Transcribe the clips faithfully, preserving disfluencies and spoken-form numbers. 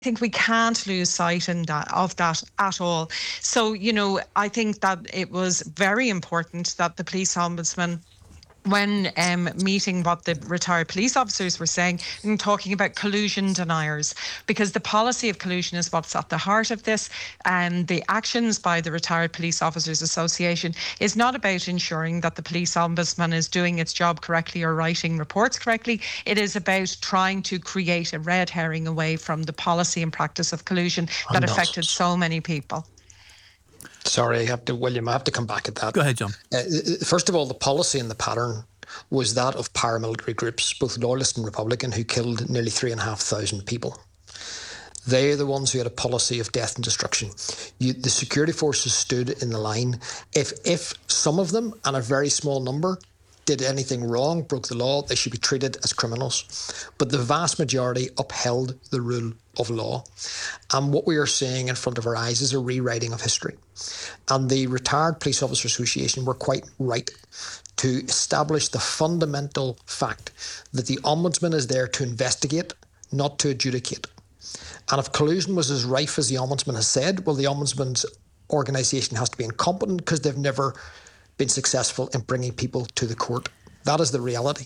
think we can't lose sight in that, of that at all. So, you know, I think that it was very important that the police ombudsman, when um, meeting what the retired police officers were saying and talking about collusion deniers, because the policy of collusion is what's at the heart of this, and the actions by the Retired Police Officers Association is not about ensuring that the police ombudsman is doing its job correctly or writing reports correctly. It is about trying to create a red herring away from the policy and practice of collusion that affected so many people. Sorry, I have to, William, I have to come back at that. Go ahead, John. Uh, first of all, the policy and the pattern was that of paramilitary groups, both loyalist and Republican, who killed nearly three and a half thousand people. They are the ones who had a policy of death and destruction. You, the security forces stood in the line. If, if some of them, and a very small number, did anything wrong, broke the law, they should be treated as criminals. But the vast majority upheld the rule of law. And what we are seeing in front of our eyes is a rewriting of history. And the Retired Police Officer Association were quite right to establish the fundamental fact that the Ombudsman is there to investigate, not to adjudicate. And if collusion was as rife as the Ombudsman has said, well, the Ombudsman's organisation has to be incompetent because they've never been successful in bringing people to the court. That is the reality.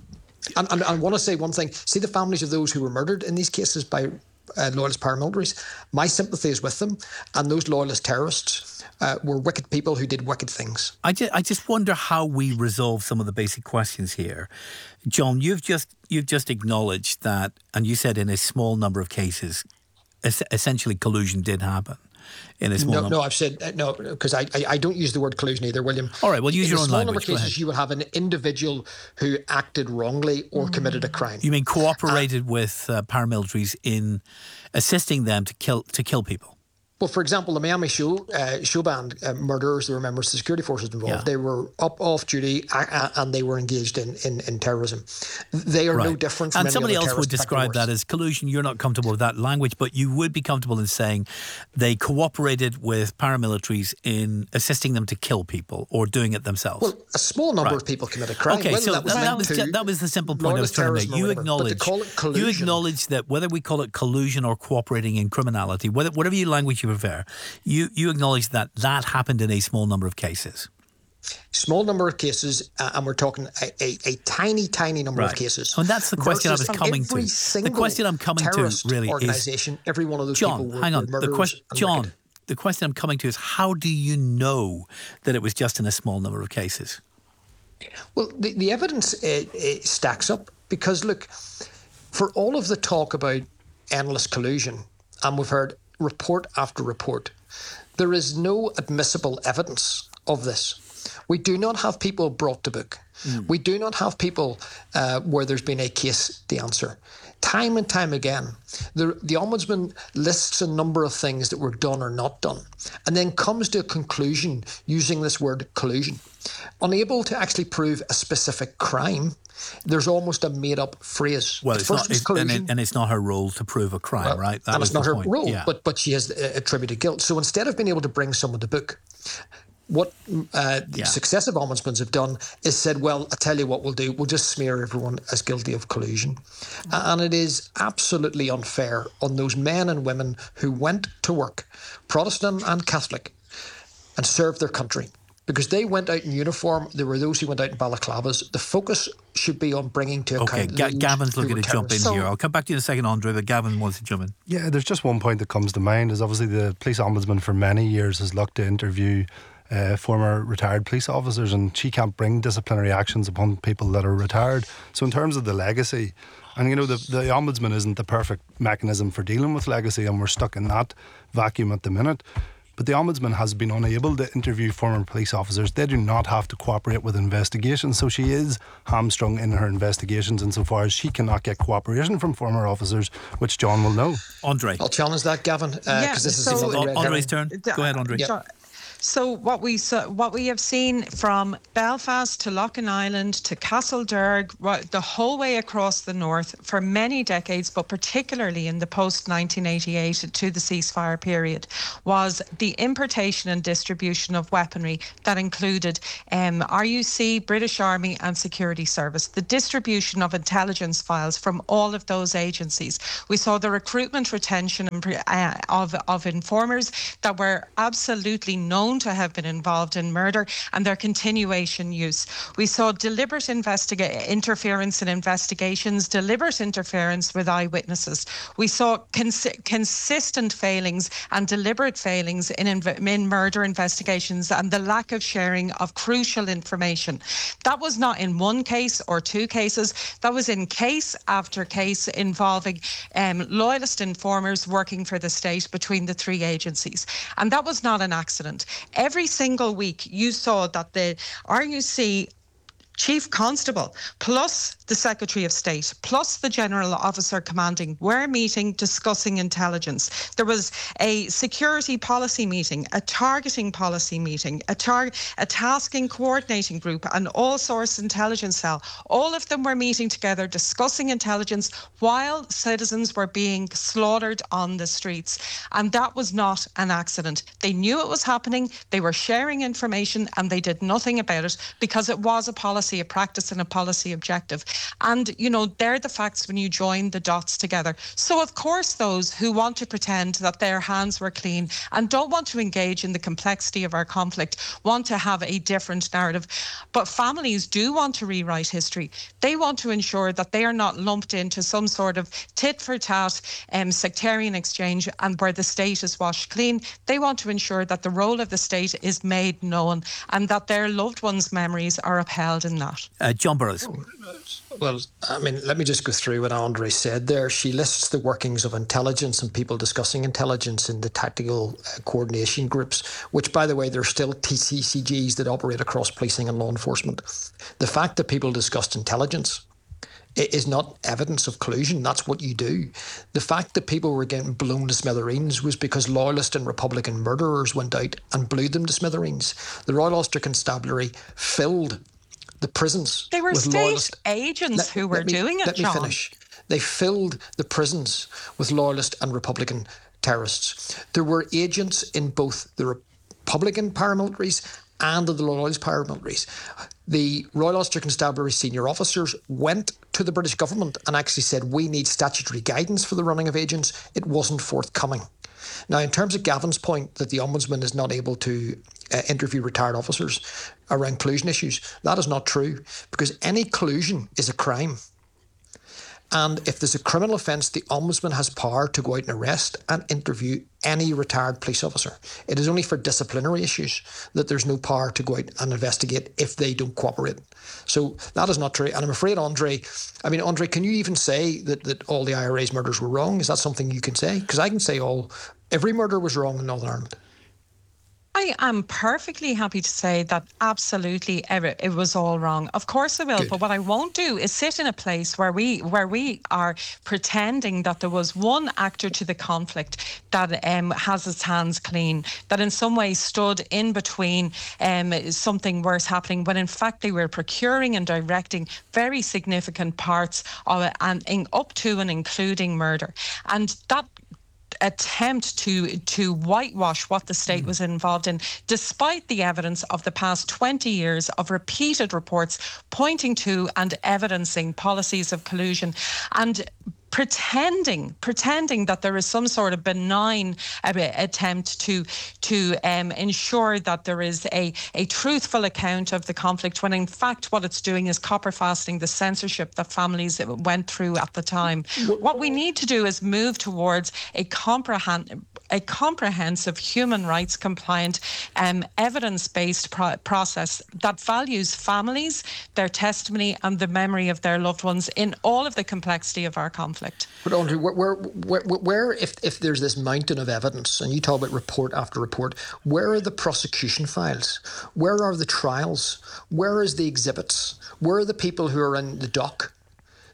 And, and I want to say one thing. See the families of those who were murdered in these cases by uh, loyalist paramilitaries? My sympathy is with them. And those loyalist terrorists uh, were wicked people who did wicked things. I just, I just wonder how we resolve some of the basic questions here. John, you've just you've just acknowledged that, and you said in a small number of cases, es- essentially collusion did happen. In a small no, number. no, I've said uh, no because I, I I don't use the word collusion either, William. All right, well, use in your own language. In a small language. number of cases, you would have an individual who acted wrongly or mm. committed a crime. You mean cooperated uh, with uh, paramilitaries in assisting them to kill to kill people? Well, for example, the Miami show uh, show band uh, murderers, there were members of the security forces involved. Yeah. They were up off duty uh, and they were engaged in, in, in terrorism. They are right. no different from and any somebody other else would describe that as collusion. You're not comfortable with that language, but you would be comfortable in saying they cooperated with paramilitaries in assisting them to kill people or doing it themselves. Well, a small number right. of people commit a crime. Okay, so that was, that, was, ju- that was the simple point I was trying to make. You acknowledge, you acknowledge that whether we call it collusion or cooperating in criminality, whether, whatever you language you prefer, You you acknowledge that that happened in a small number of cases. Small number of cases, uh, and we're talking a, a, a tiny, tiny number right. of cases. And that's the question I was coming to. The question I'm coming to really organization, is every one of those John, people were, hang on. were the question, John, wicked. The question I'm coming to is how do you know that it was just in a small number of cases? Well, the, the evidence uh, uh, stacks up because, look, for all of the talk about endless collusion, and we've heard report after report, there is no admissible evidence of this. We do not have people brought to book. Mm. We do not have people uh, where there's been a case to answer. Time and time again, the, the Ombudsman lists a number of things that were done or not done, and then comes to a conclusion using this word collusion. Unable to actually prove a specific crime, there's almost a made-up phrase. Well, it's not, it's, and, it, and it's not her role to prove a crime, well, right? That and it's not her point. role, yeah. but but she has uh, attributed guilt. So instead of being able to bring someone to book, what uh, the yeah. successive ombudsmans have done is said, well, I tell you what we'll do. We'll just smear everyone as guilty of collusion. Mm-hmm. And it is absolutely unfair on those men and women who went to work, Protestant and Catholic, and served their country. Because they went out in uniform, there were those who went out in balaclavas. The focus should be on bringing to account. Okay, Ga- Gavin's looking to jump in so, here. I'll come back to you in a second, Andre, but Gavin wants to jump in. Yeah, there's just one point that comes to mind is obviously the police ombudsman for many years has looked to interview uh, former retired police officers, and she can't bring disciplinary actions upon people that are retired. So in terms of the legacy, and you know, the, the ombudsman isn't the perfect mechanism for dealing with legacy, and we're stuck in that vacuum at the minute. But the Ombudsman has been unable to interview former police officers. They do not have to cooperate with investigations, so she is hamstrung in her investigations insofar as she cannot get cooperation from former officers, which John will know. Andre. I'll challenge that, Gavin, because uh, yeah, this so is Andre's turn. Go ahead, Andre. Yeah. So what we saw, what we have seen from Belfast to Loughin Island to Castlederg, the whole way across the north for many decades, but particularly in the post nineteen eighty-eight to the ceasefire period, was the importation and distribution of weaponry that included um, R U C, British Army and Security Service, the distribution of intelligence files from all of those agencies. We saw the recruitment, retention uh, of, of informers that were absolutely known to have been involved in murder and their continuation use. We saw deliberate investiga- interference in investigations, deliberate interference with eyewitnesses. We saw cons- consistent failings and deliberate failings in, inv- in murder investigations and the lack of sharing of crucial information. That was not in one case or two cases. That was in case after case involving um, loyalist informers working for the state between the three agencies. And that was not an accident. Every single week you saw that the R U C Chief Constable, plus the Secretary of State, plus the General Officer Commanding were meeting discussing intelligence. There was a security policy meeting, a targeting policy meeting, a, tar- a tasking coordinating group, and all source intelligence cell. All of them were meeting together discussing intelligence while citizens were being slaughtered on the streets. And that was not an accident. They knew it was happening, they were sharing information, and they did nothing about it because it was a policy, a practice and a policy objective. And, you know, they're the facts when you join the dots together. So, of course, those who want to pretend that their hands were clean and don't want to engage in the complexity of our conflict want to have a different narrative. But families do want to rewrite history. They want to ensure that they are not lumped into some sort of tit-for-tat um, sectarian exchange and where the state is washed clean. They want to ensure that the role of the state is made known and that their loved ones' memories are upheld in that. Uh, John Burrows. Well, I mean, let me just go through what Andre said there. She lists the workings of intelligence and people discussing intelligence in the tactical uh, coordination groups, which, by the way, there are still T C C Gs that operate across policing and law enforcement. The fact that people discussed intelligence is not evidence of collusion. That's what you do. The fact that people were getting blown to smithereens was because loyalist and Republican murderers went out and blew them to smithereens. The Royal Ulster Constabulary filled the prisons. They were with state loyalist agents let, who were let me, doing it, let John. me finish. They filled the prisons with loyalist and Republican terrorists. There were agents in both the Republican paramilitaries and the loyalist paramilitaries. The Royal Ulster Constabulary senior officers went to the British government and actually said, we need statutory guidance for the running of agents. It wasn't forthcoming. Now, in terms of Gavin's point that the Ombudsman is not able to uh, interview retired officers around collusion issues, that is not true, because any collusion is a crime. And if there's a criminal offence, the Ombudsman has power to go out and arrest and interview any retired police officer. It is only for disciplinary issues that there's no power to go out and investigate if they don't cooperate. So that is not true. And I'm afraid, Andre, I mean, Andre, can you even say that, that all the I R A's murders were wrong? Is that something you can say? Because I can say all, every murder was wrong in Northern Ireland. I am perfectly happy to say that absolutely it was all wrong. Of course I will, Good. But what I won't do is sit in a place where we where we are pretending that there was one actor to the conflict that um, has its hands clean, that in some way stood in between um, something worse happening, when in fact they were procuring and directing very significant parts of it, and in, up to and including murder. And that attempt to to whitewash what the state was involved in, despite the evidence of the past twenty years of repeated reports pointing to and evidencing policies of collusion, and pretending pretending that there is some sort of benign uh, attempt to to um, ensure that there is a, a truthful account of the conflict, when in fact what it's doing is copper fasting the censorship that families went through at the time. What we need to do is move towards a comprehend a comprehensive human rights compliant um, evidence-based pro- process that values families, their testimony and the memory of their loved ones in all of the complexity of our conflict. But Andrew, where, where, where, where if, if there's this mountain of evidence, and you talk about report after report, where are the prosecution files? Where are the trials? Where is the exhibits? Where are the people who are in the dock?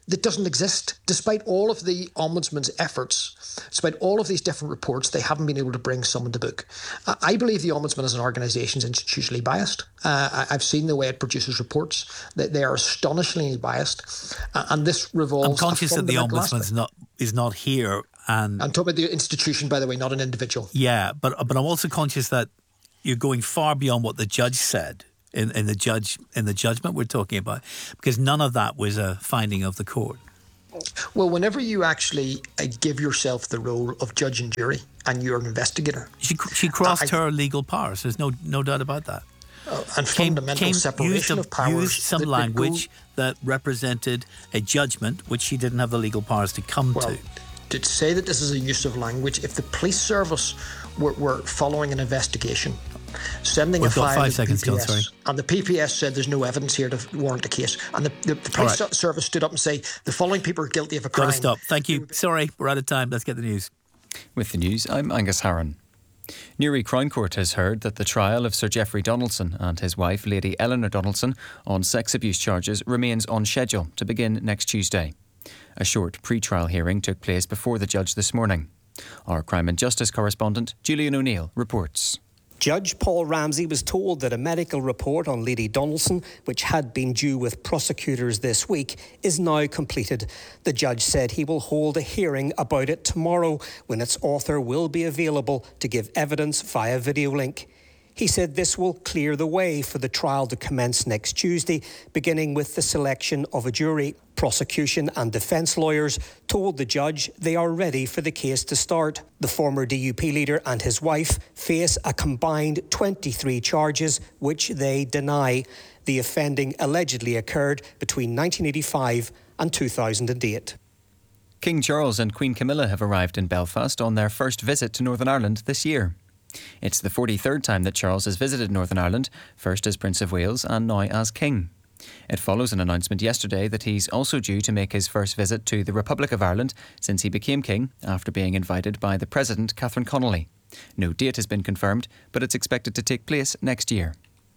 that doesn't exist. Despite all of the Ombudsman's efforts, despite all of these different reports, they haven't been able to bring someone to book. I believe the Ombudsman as an organisation is institutionally biased. Uh, I've seen the way it produces reports. That they are astonishingly biased. Uh, and this revolves... I'm conscious that the Ombudsman's not, is not here. And I'm talking about the institution, by the way, not an individual. Yeah, but but I'm also conscious that you're going far beyond what the judge said in, in the judge in the judgment we're talking about, because none of that was a finding of the court. Well, whenever you actually uh, give yourself the role of judge and jury, and you're an investigator, she she crossed uh, her legal powers. There's no no doubt about that. Uh, and came, fundamental came, separation used a, of powers. Used some that, language that, go, that represented a judgment which she didn't have the legal powers to come well, to. To say that this is a use of language, if the police service were, were following an investigation, sending We've a file five to seconds, the P P S, John, sorry. and the P P S said there's no evidence here to warrant a case, and the, the, the police right. service stood up and say the following people are guilty of a crime. Got to stop. Thank you. Sorry, we're out of time. Let's get the news. With the news, I'm Angus Harron. Newry Crown Court has heard that the trial of Sir Geoffrey Donaldson and his wife, Lady Eleanor Donaldson, on sex abuse charges remains on schedule to begin next Tuesday. A short pre-trial hearing took place before the judge this morning. Our Crime and Justice correspondent, Julian O'Neill, reports. Judge Paul Ramsey was told that a medical report on Lady Donaldson, which had been due with prosecutors this week, is now completed. The judge said he will hold a hearing about it tomorrow, when its author will be available to give evidence via video link. He said this will clear the way for the trial to commence next Tuesday, beginning with the selection of a jury. Prosecution and defence lawyers told the judge they are ready for the case to start. The former D U P leader and his wife face a combined twenty-three charges, which they deny. The offending allegedly occurred between nineteen eighty-five and two thousand eight. King Charles and Queen Camilla have arrived in Belfast on their first visit to Northern Ireland this year. It's the forty-third time that Charles has visited Northern Ireland, first as Prince of Wales and now as King. It follows an announcement yesterday that he's also due to make his first visit to the Republic of Ireland since he became King after being invited by the President, Catherine Connolly. No date has been confirmed, but it's expected to take place next year.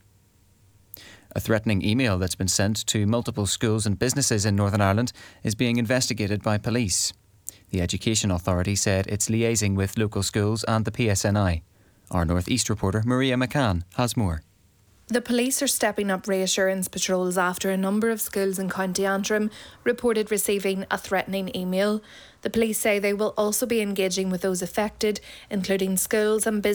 A threatening email that's been sent to multiple schools and businesses in Northern Ireland is being investigated by police. The Education Authority said it's liaising with local schools and the P S N I. Our North East reporter, Maria McCann, has more. The police are stepping up reassurance patrols after a number of schools in County Antrim reported receiving a threatening email. The police say they will also be engaging with those affected, including schools and businesses.